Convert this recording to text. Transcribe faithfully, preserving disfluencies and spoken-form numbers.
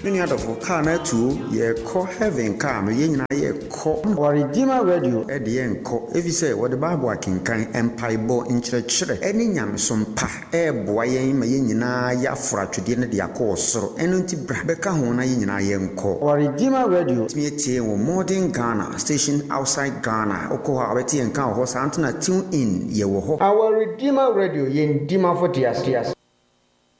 Many other for car too, ye call heaven car, me yen ye call or Redeemer Radio at the end call. If you say what the Bible can kind empire bo in church, any yam some pa, air boy, my yena ya fra to dinner the course, so enunti brabeka hona yena yen call. Or Redeemer Radio, me a modern Ghana station outside Ghana, Okoha, Betty and Cow, Santana tune in, ye wo. Our Redeemer Radio, yen Dima for Tias.